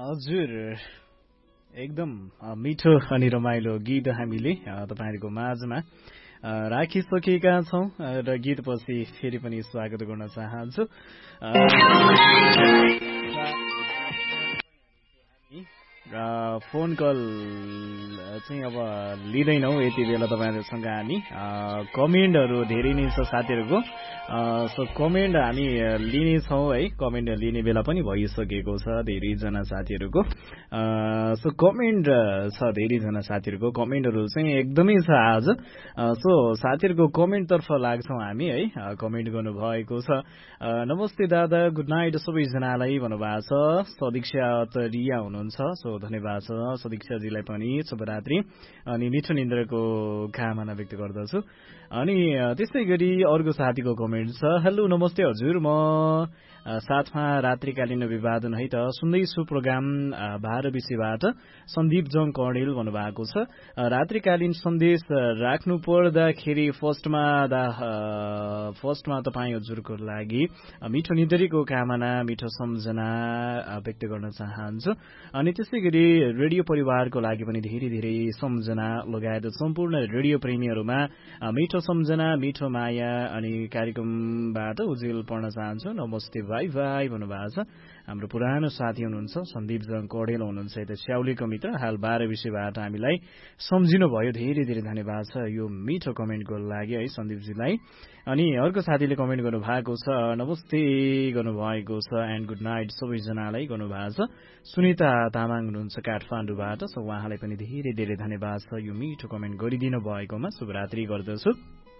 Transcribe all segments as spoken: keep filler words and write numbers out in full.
हजुर एकदम मिठो अनि रमाइलो गीत हामीले तपाईहरुको माझमा राखिसकेका छौं र गीतपछि फेरि पनि स्वागत गर्न चाहन्छु। फोन कल चाहिँ अब लिँदैनौ यति बेला तपाईहरुसँग हामी कमेन्टहरु धेरै नै छ साथीहरुको। सो कमेन्ट हामी लिने छौं है, कमेन्ट लिने बेला पनि भइसकेको छ धेरै जना साथीहरुको। सो कमेन्ट छ धेरै जना साथीहरुको, कमेन्टहरु चाहिँ एकदमै छ आज। सो साथीहरुको कमेन्ट तर्फ लाग्छौं हामी है। कमेन्ट गर्नु भएको छ, नमस्ते दादा, गुड नाइट सबैजनालाई भन्नुभएको छ। सदीक्षा तरिया हुनुहुन्छ, सो धन्यवाद छ सदीक्षाजीलाई पनि, शुभरात्रि अनि मिठो निन्द्राको कामना व्यक्त गर्दछु। अनि त्यसै गरी अर्को साथीको कमेन्ट छ, हेलो नमस्ते हजुर, म साथमा रात्रिकालीन विवादन है त सुन्दैछु प्रोग्राम बाह्र विषयबाट सन्दीप जङ कर्णेल भन्नुभएको छ। रात्रिकालीन सन्देश राख्नु पर्दाखेरि फर्स्टमा फर्स्टमा तपाईँ हजुरको लागि मिठो निन्द्राको कामना, मिठो सम्झना व्यक्त गर्न चाहन्छु। अनि त्यसै गरी रेडियो परिवारको लागि पनि धेरै धेरै सम्झना लगायत सम्पूर्ण रेडियो प्रेमीहरूमा मिठो सम्झना, मिठो माया अनि कार्यक्रमबाट उज्यालो पर्न चाहन्छु। नमस्ते भाइ भाइ भन्नुभएको छ। हाम्रो पुरानो साथी हुनुहुन्छ सन्दीप जङ कर्णेल हुनुहुन्छ यता स्याउलीको मित्र, हाल बाह्र विषयबाट हामीलाई सम्झिनु भयो, धेरै धेरै धन्यवाद छ यो मिठो कमेन्टको लागि है सन्दीपजीलाई। अनि अर्को साथीले कमेन्ट गर्नु भएको छ, नमस्ते गर्नुभएको छ एन्ड गुड नाइट सबैजनालाई गर्नुभएको छ। सुनिता तामाङ हुनुहुन्छ काठमाडौँबाट, सो उहाँलाई पनि धेरै धेरै धन्यवाद छ यो मिठो कमेन्ट गरिदिनु भएकोमा, शुभरात्रि गर्दछु।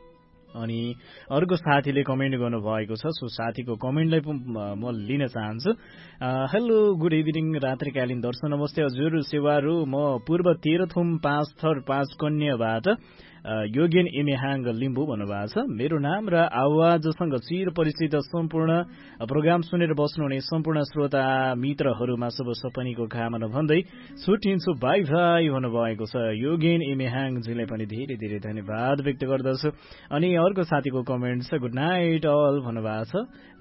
अनि अर्को साथीले कमेन्ट गर्नु भएको छ, सो साथीको कमेन्टलाई म लिन चाहन्छु। हेलो गुड इभिनिङ रात्रिकालीन दर्शन, नमस्ते हजुर सेवारू, म पूर्व तेह्रथुम पाँच थर पाँच कन्याबाट योगेन एमेहाङ लिम्बू भन्नुभएको छ। मेरो नाम र आवाजसँग चिर परिचित सम्पूर्ण प्रोग्राम सुनेर बस्नुहुने सम्पूर्ण श्रोता मित्रहरूमा शुभ सपनीको कामना भन्दै छुट्टिन्छु, बाई बाई भन्नुभएको छ। योगेन एमेहाङजीलाई पनि धेरै धेरै धन्यवाद व्यक्त गर्दछु। अनि अर्को साथीको कमेन्ट छ, गुड नाइट अल भन्नुभएको छ।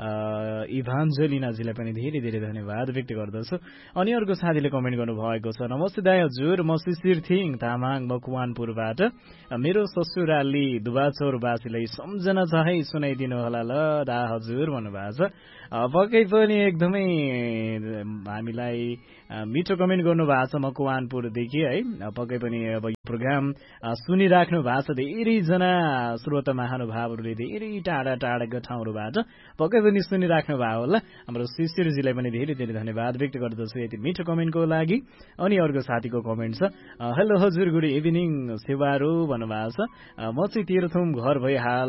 इभान्जेलिनाजीलाई पनि धेरै धेरै धन्यवाद व्यक्त गर्दछु। अनि अर्को साथीले कमेन्ट गर्नुभएको छ, नमस्ते दाइ हजुर, म शिशिर थिङ तामाङ मकवानपुरबाट, मेरो ससुराली दुवाचौरवासीलाई सम्झना छ है, सुनाइदिनु होला ल दा हजुर भन्नुभएको छ। पक्कै पनि एकदमै हामीलाई मिठो कमेन्ट गर्नुभएको छ मकवानपुरदेखि है। पक्कै पनि अब यो प्रोग्राम सुनिराख्नु भएको छ धेरैजना श्रोता महानुभावहरूले धेरै टाढा टाढाका ठाउँहरूबाट पक्कै पनि सुनिराख्नु भयो होला। हाम्रो शिशिरजीलाई पनि धेरै धेरै धन्यवाद व्यक्त गर्दछु यति मिठो कमेन्टको लागि। अनि अर्को साथीको कमेन्ट छ, हेलो हजुर गुड इभिनिङ सेवारू भन्नुभएको छ। म चाहिँ तेह्रथुम घर भई हाल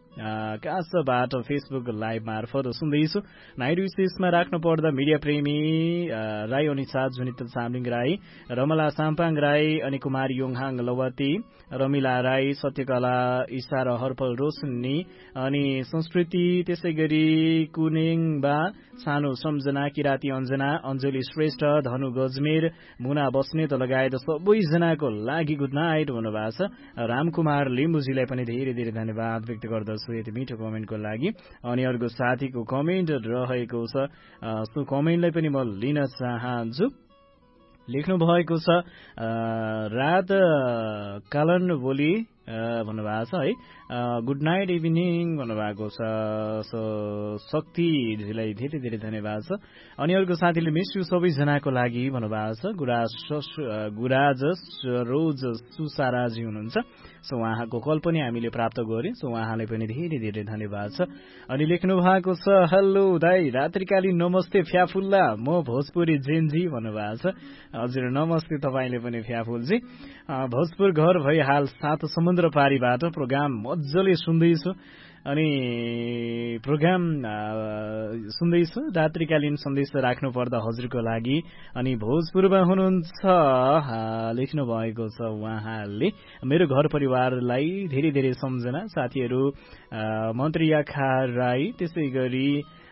कासबाट फेसबुक लाइभ मार्फत सुन्दैछु। नाइट विशेषमा राख्नु पर्दा मिडिया प्रेमी राई अनिसा जुनित चामलिङ राई, रमला साम्पाङ राई अनि कुमारी योङहाङ लवती, रमिला राई, सत्यकला इसार हर्पल रोशनी अनि संस्कृति, त्यसै गरी कुनेङबा सानो सम्झना, किराती अञ्जना, अञ्जली श्रेष्ठ, धनु गजमेर, मुना बस्नेत लगायत सबैजनाको लागि गुड नाइट भन्नुभएको छ। रामकुमार लिम्बुजीलाई पनि धेरै धेरै धन्यवाद व्यक्त गर्दछु यति मिठो कमेन्टको लागि। अनि अर्को साथीको कमेन्ट रहेको छ, सो कमेन्टलाई पनि म लिन चाहन्छु। लेख्नु भएको छ, रात कालन बोली भन्नुभएको छ है, गुड नाइट इभिनिङ भन्नुभएको छ। सो शक्तिजीलाई धेरै धेरै धन्यवाद छ। अनि अर्को साथीले मिस यु सबैजनाको लागि भन्नुभएको छ। गुराज गुराज रोज सुसाराजी हुनुहुन्छ, सो उहाँको कल पनि हामीले प्राप्त गर्यौं, सो उहाँलाई पनि धेरै धेरै धन्यवाद छ। अनि लेख्नु भएको छ, हेलो दाई रात्रिकालीन नमस्ते फ्याफुल्ला, म भोजपुरी जेनजी भन्नुभएको छ। हजुर नमस्ते तपाईँले पनि फ्याफुलजी। भोजपुर घर भई हाल सात समुद्र पारीबाट प्रोग्राम मजाले सुन्दैछु अनि प्रोग्राम सुन्दैछु। रात्रिकालीन सन्देश राख्नु पर्दा हजुरको लागि अनि भोजपुरमा हुनुहुन्छ लेख्नु भएको छ उहाँले, मेरो घर परिवारलाई धेरै धेरै सम्झना, साथीहरू मन्त्री आखा राई, त्यसै गरी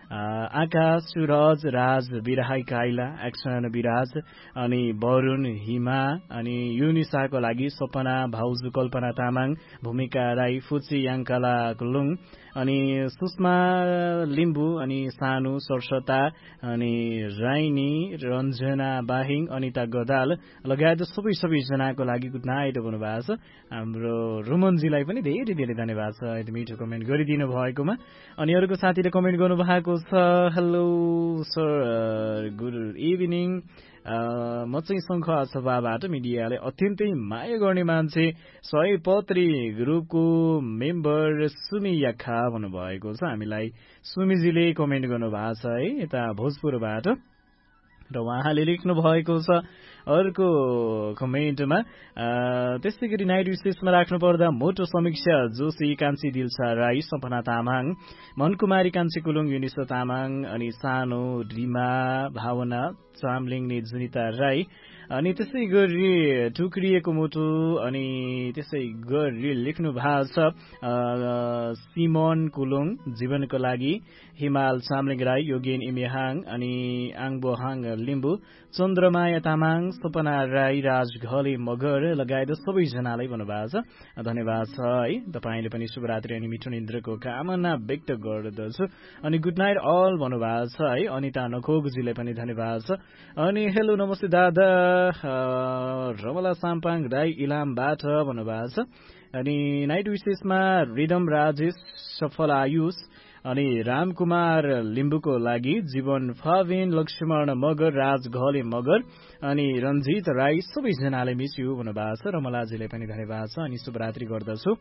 आकाश सुरज राज बिराहाई काइला एक्सन विराज अनि वरुण हिमा अनि युनिसाको लागि सपना भाउजू कल्पना तामाङ भूमिका राई फुची याङकाला गुलुङ अनि सुषमा लिम्बू अनि सानु सरसता अनि राइनी रञ्जना बाहिङ अनिता गदाल लगायत सबै सबैजनाको लागि गुड नाइट भन्नुभएको छ। हाम्रो रुमनजीलाई पनि धेरै धेरै धन्यवाद छ यति मिठो कमेन्ट गरिदिनु भएकोमा। अनि अरूको साथीले कमेन्ट गर्नुभएको छ, हेलो सर गुड इभिनिङ, म चाहिँ शङ्ख सभाबाट मिडियाले अत्यन्तै माया गर्ने मान्छे सयपत्री ग्रुपको मेम्बर सुमी याखा भन्नुभएको छ। हामीलाई सुमीजीले कमेन्ट गर्नुभएको छ है यता भोजपुरबाट र उहाँले लेख्नु भएको छ अर्को कमेन्टमा त्यस्तै गरी नाइट विशेषमा राख्नु पर्दा मोटो समीक्षा जोशी कान्छी दिलसा राई सपना तामाङ मनकुमारी कान्छी कुलुङ युनिसा तामाङ अनि सानो रिमा भावना चामलिङ जुनिता राई अनि त्यसै गरी टुक्रिएको मुटु अनि त्यसै गरी लेख्नु भएको छ सिमन कुलुङ जीवनको लागि हिमाल चामलिङ राई योगेन इमेहाङ अनि आङबोहाङ लिम्बू चन्द्रमाया तामाङ सपना राई राज घले मगर लगायत सबैजनालाई भन्नुभएको छ धन्यवाद छ है। तपाईँले पनि शुभरात्रि अनि मिठो निन्द्राको कामना व्यक्त गर्दछु अनि गुड नाइट अल भन्नुभएको छ है। अनिता नखोगजीलाई पनि धन्यवाद छ। अनि हेलो नमस्ते दादा रमला साम्पाङ राई इलामबाट भन्नुभएको छ। अनि नाइट विशेषमा रिदम राजेश सफल आयुष अनि रामकुमार लिम्बूको लागि जीवन फाविन लक्ष्मण मगर राज घले मगर अनि रञ्जित राई सबैजनाले मिस यु भन्नुभएको छ। रमलाजीलाई पनि धन्यवाद छ अनि शुभरात्रि गर्दछु।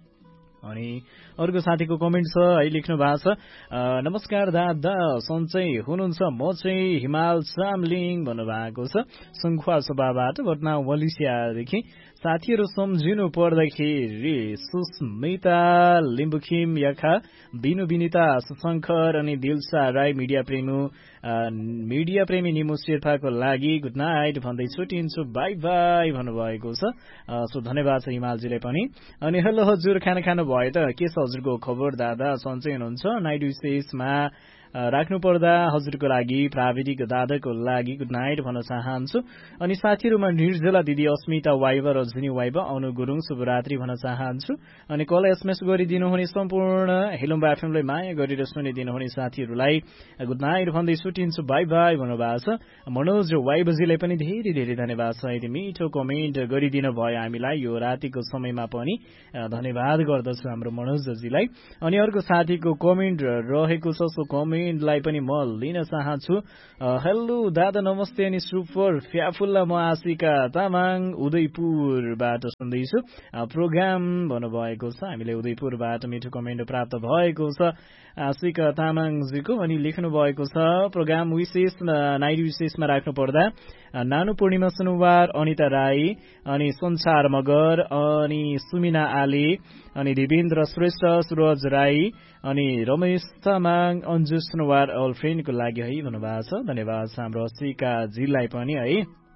अनि अर्को साथीको कमेन्ट छ है लेख्नु भएको छ नमस्कार दादा सन्चै हुनुहुन्छ म चाहिँ हिमाल चामलिङ भन्नुभएको छ सङ्खुवा सभाबाट घटना मलेसियादेखि। साथीहरू सम्झिनु पर्दाखेरि सुस्मिता लिम्बुखिम याखा बिनु विनिता सुशङ्कर अनि दिलसा राई मिडिया प्रेमी मिडिया प्रेमी निमु शेर्पाको लागि गुड नाइट भन्दै छुटिन्छु बाई बाई भन्नुभएको छ। सो धन्यवाद छ हिमालजीले पनि। अनि हेलो हजुर खाना खानु भयो त के छ हजुरको खबर दादा सन्चै हुनुहुन्छ? नाइट विशेषमा राख्नु पर्दा हजुरको लागि प्राविधिक दादाको लागि गुड नाइट भन्न चाहन्छु। अनि साथीहरूमा निर्जला दिदी अस्मिता वाइबा रजनी वाइबा अनु गुरुङ शुभरात्रि भन्न चाहन्छु। अनि कल एसएमएस गरिदिनु हुने सम्पूर्ण हेलम्बा एफएमलाई माया गरेर सुनिदिनु हुने साथीहरूलाई गुड नाइट भन्दै छुटिन्छु बाई बाई भन्नुभएको छ। मनोज वाइबजीलाई पनि धेरै धेरै धन्यवाद छ यति मिठो कमेन्ट गरिदिनु भयो हामीलाई यो रातिको समयमा पनि धन्यवाद गर्दछु हाम्रो मनोजजीलाई। अनि अर्को साथीको कमेन्ट रहेको छ सो कमेन्ट लाई पनि म लिन चाहन्छु। हेलो दादा नमस्ते अनि सुपर फ्याफुल्ला म आशिका तामाङ उदयपुरबाट सुन्दैछु प्रोग्राम भन्नुभएको छ। हामीले उदयपुरबाट मिठो कमेन्ट प्राप्त भएको छ आशिका तामाङजीको। अनि लेख्नु भएको छ प्रोग्राम विशेष नाइट विशेषमा राख्नु पर्दा नानु पूर्णिमा सुनुवार अनिता राई अनि संसार मगर अनि सुमिना आली अनि देवेन्द्र श्रेष्ठ सुरज राई अनि रमेश तामाङ अन्जु सुनुवार अल फ्रेन्डको लागि है भन्नुभएको छ। धन्यवाद छ हाम्रो अशिकाजीलाई पनि है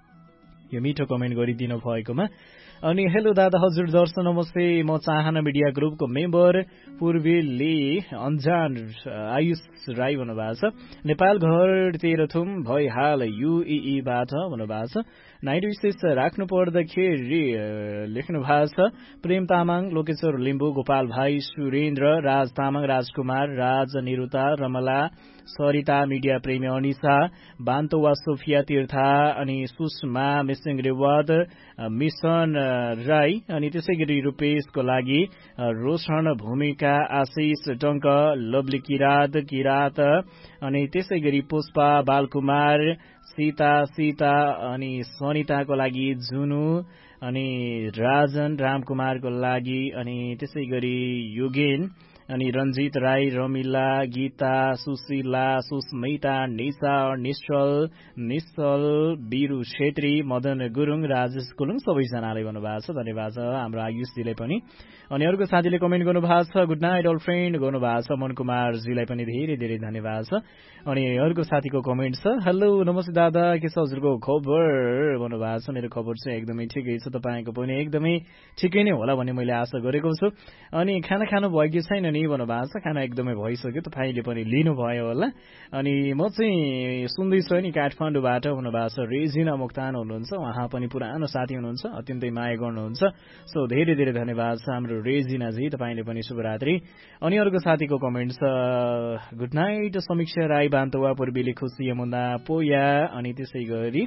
यो मिठो कमेन्ट गरिदिनु भएकोमा। अनि हेलो दादा हजुर दर्शन नमस्ते म चाहना मिडिया ग्रुपको मेम्बर पूर्वीले अन्जान आयुष राई भन्नुभएको छ। नेपाल घर तेह्रथुम भई हाल युईबाट भन्नुभएको छ। नाइट विशेष राख्नु पर्दाखेरि लेख्नु भएको छ प्रेम तामाङ लोकेश्वर लिम्बू गोपाल भाइ सुरेन्द्र राज तामाङ राजकुमार राज निरुता रमला सरिता मिडिया प्रेमी अनिसा बान्तोवा सोफिया तीर्था अनि सुषमा मिसिङ रेवाद मिशन राई अनि त्यसै गरी रूपेशको लागि रोशन भूमिका आशिष टंक लवली किरात किरात अनि त्यसै गरी पुष्पा बालकुमार सीता सीता अनि सनिताको लागि जुनु अनि राजन रामकुमारको लागि अनि त्यसै गरी योगेन अनि रञ्जित राई रमिला गीता सुशीला सुस्मिता निशा निश्चल निश्चल बिरु छेत्री मदन गुरुङ राजेश गुरुङ सबैजनाले भन्नुभएको छ। धन्यवाद छ हाम्रो आयुषजीले पनि। अनि अर्को साथीले कमेन्ट गर्नुभएको छ गुड नाइट अल फ्रेन्ड गर्नुभएको छ मन कुमारजीलाई पनि धेरै धेरै धन्यवाद छ। अनि अर्को साथीको कमेन्ट छ हेलो नमस्ते दादा के छ हजुरको खबर भन्नुभएको छ। मेरो खबर चाहिँ एकदमै ठिकै छ तपाईँको पनि एकदमै ठिकै नै होला भन्ने मैले आशा गरेको छु। अनि खाना खानु भयो कि छैन नि पनि भन्नुभएको छ खाना एकदमै भइसक्यो तपाईँले पनि लिनुभयो होला अनि म चाहिँ सुन्दैछु नि काठमाडौँबाट हुनुभएको छ रेजिना मोक्तान हुनुहुन्छ उहाँ पनि पुरानो साथी हुनुहुन्छ अत्यन्तै माया गर्नुहुन्छ सो धेरै धेरै धन्यवाद छ हाम्रो रेजिनाजी तपाईँले पनि शुभरात्रि अनि अर्को साथीको कमेन्ट छ गुड नाइट समीक्षा राई बान्तवा पूर्वीले खुसी यमुना पोया अनि त्यसै गरी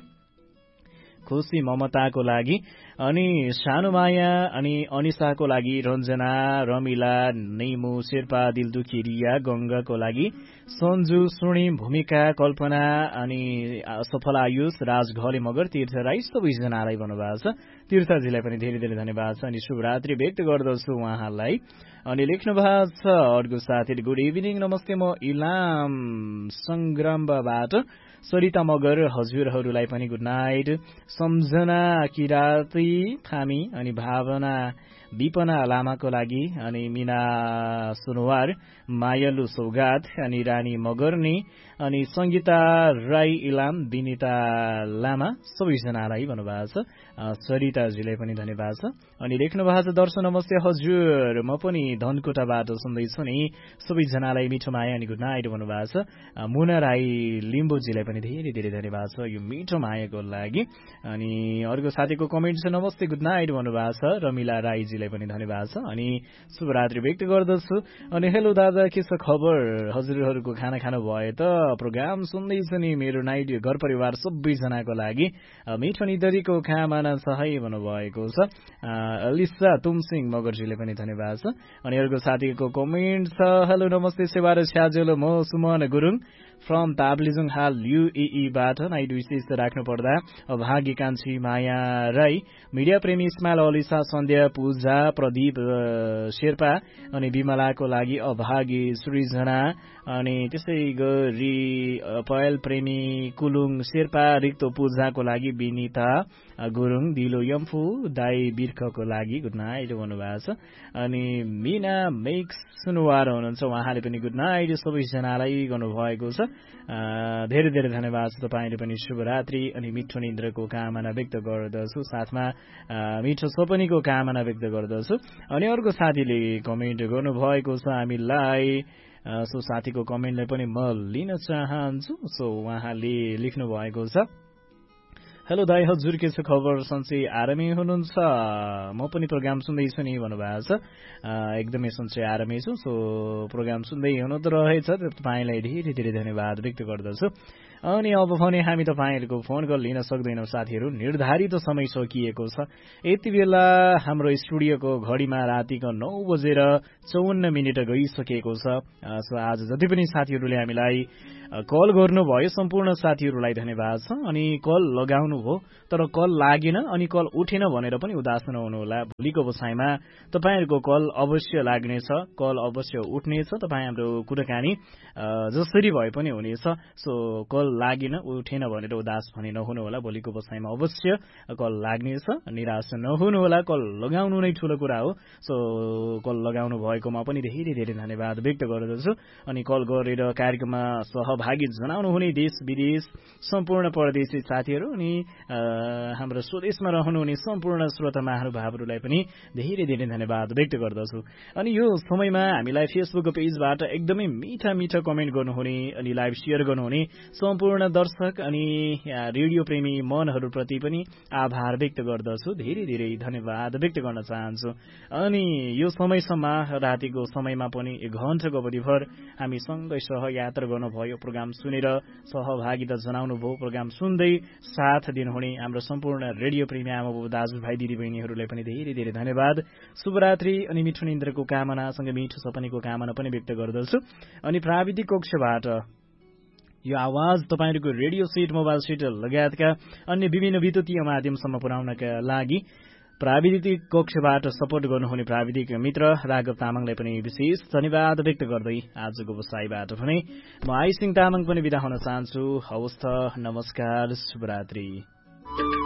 खुसी ममताको लागि अनि सानुमाया अनि अनिसाको लागि रञ्जना रमिला नेमु शेर्पा दिलदुखी रिया गंगाको लागि सन्जु सुणी भूमिका कल्पना अनि सफल आयुष राज घले मगर तीर्थ राई सबैजनालाई भन्नुभएको छ तीर्थजीलाई पनि धेरै धेरै धन्यवाद छ अनि शुभरात्रि व्यक्त गर्दछु उहाँलाई अनि लेख्नु भएको छ अर्को साथीले गुड इभिनिङ नमस्ते म इलाम संग्रामबाट सरिता मगर हजुरहरूलाई पनि गुड नाइट सम्झना किराती थामी अनि भावना विपना लामाको लागि अनि मिना सुनवार मायालु सौगात अनि रानी मगर्नी अनि संगीता राई इलाम विनिता लामा सबैजनालाई भन्नुभएको छ सरिताजीलाई पनि धन्यवाद छ अनि लेख्नु भएको छ दर्शन नमस्ते हजुर म पनि धनकोटाबाट सुन्दैछु नि सबैजनालाई मिठो माया अनि गुड नाइट भन्नुभएको छ मुना राई लिम्बुजीलाई पनि धेरै धेरै धन्यवाद छ यो मिठो मायाको लागि अनि अर्को साथीको कमेन्ट छ नमस्ते गुड नाइट भन्नुभएको छ रमिला राईजीलाई पनि धन्यवाद छ अनि शुभरात्रि व्यक्त गर्दछु अनि हेलो दादा के छ खबर हजुरहरूको खाना खानु भयो त प्रोग्राम सुन्दैछु नि मेरो नाइट घर परिवार सबैजनाको लागि मिठो निदरीको कामना छ है भन्नुभएको छ अलिसा तुमसिंह मगरजीले पनि धन्यवाद छ अनि अर्को साथीको कमेन्ट छ हेलो नमस्ते सेवार छ्याजेलो म सुमन गुरुङ फ्रम ताब्लिजुङ हाल युएईबाट नाइट विशेष राख्नु पर्दा अभागी कान्छी माया राई मिडिया प्रेमी इस्माइल अलिसा सन्ध्या पूजा प्रदीप शेर्पा अनि विमलाको लागि अभागी सृजना अनि त्यसै गरी पयल प्रेमी कुलुङ शेर्पा रिक्तो पूजाको लागि विनिता गुरुङ दिलो यम्फू दाई बिर्खको लागि गुड नाइट भन्नुभएको छ अनि मिना मेक्स सुनुवार हुनुहुन्छ उहाँले पनि गुड नाइट सबैजनालाई गर्नुभएको छ धेरै धेरै धन्यवाद छ तपाईँले पनि शुभरात्रि अनि मिठो निन्द्रको कामना व्यक्त गर्दछु साथमा मिठो सपनीको कामना व्यक्त गर्दछु अनि अर्को साथीले कमेन्ट गर्नुभएको छ हामीलाई सो साथीको कमेन्टलाई पनि म लिन चाहन्छु सो उहाँले लेख्नु भएको छ हेलो दाई हजुर के छ खबर सन्चै आरामै हुनुहुन्छ म पनि प्रोग्राम सुन्दैछु नि भन्नुभएको छ एकदमै सन्चै आरामै छु सो प्रोग्राम सुन्दै हुनु त रहेछ तपाईँलाई धेरै धेरै धन्यवाद व्यक्त गर्दछु अनि अब भने हामी तपाईँहरूको फोन कल लिन सक्दैनौँ साथीहरू निर्धारित समय सकिएको छ यति बेला हाम्रो स्टुडियोको घडीमा रातिको नौ बजेर चौवन्न मिनट गइसकेको छ सो आज जति पनि साथीहरूले हामीलाई कल गर्नुभयो सम्पूर्ण साथीहरूलाई धन्यवाद छ अनि कल लगाउनु भयो तर कल लागेन अनि कल उठेन भनेर पनि उदास नहुनुहोला भोलिको बसाइमा तपाईँहरूको कल अवश्य लाग्नेछ कल अवश्य उठ्नेछ तपाईँ हाम्रो कुराकानी जसरी भए पनि हुनेछ सो कल लागेन उठेन भनेर उदास भने नहुनुहोला भोलिको बसाइमा अवश्य कल लाग्नेछ निराश नहुनुहोला कल लगाउनु नै ठूलो कुरा हो सो कल लगाउनु भएकोमा पनि धेरै धेरै धन्यवाद व्यक्त गर्दछु अनि कल गरेर कार्यक्रममा सहभागी जनाउनु हुने देश विदेश सम्पूर्ण परदेशी साथीहरू अनि हाम्रो स्वदेशमा रहनुहुने सम्पूर्ण श्रोता महानुभावहरूलाई पनि धेरै धेरै धन्यवाद व्यक्त गर्दछु अनि यो समयमा हामीलाई फेसबुक पेजबाट एकदमै मिठा मिठा कमेन्ट गर्नुहुने अनि लाइभ शेयर गर्नुहुने सम्पूर्ण दर्शक अनि रेडियो प्रेमी मनहरूप्रति पनि आभार व्यक्त गर्दछु धेरै धेरै धन्यवाद व्यक्त गर्न चाहन्छु अनि यो समयसम्म रातिको समयमा पनि एक घण्टाको अवधिभर हामी सँगै सहयात्रा गर्नुभयो प्रोग्राम सुनेर सहभागिता जनाउनु भयो प्रोग्राम सुन्दै साथ दिनुहुने हाम्रो सम्पूर्ण रेडियो प्रेमी आमा बाबु दाजुभाइ दिदीबहिनीहरूलाई पनि धेरै धेरै धन्यवाद शुभरात्रि अनि मिठो निन्द्रको कामना सँगै मिठो सपनीको कामना पनि व्यक्त गर्दछु अनि प्राविधिक कक्षबाट यो आवाज तपाईहरूको रेडियो सेट मोबाइल सेट लगायतका अन्य विभिन्न विद्युतीय माध्यमसम्म पुर्याउनका लागि प्राविधिक कक्षबाट सपोर्ट गर्नुहुने प्राविधिक मित्र राघव तामाङलाई पनि विशेष धन्यवाद व्यक्त गर्दै आजको बसाइबाट भने म आइसिङ तामाङ पनि बिदा हुन चाहन्छु हवस् त नमस्कार शुभरात्रि।